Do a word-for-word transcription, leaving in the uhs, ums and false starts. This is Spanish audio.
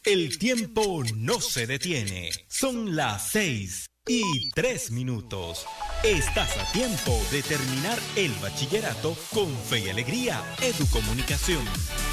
El tiempo no se detiene. Son las seis y tres minutos. Estás a tiempo de terminar el bachillerato con fe y alegría. Educomunicación.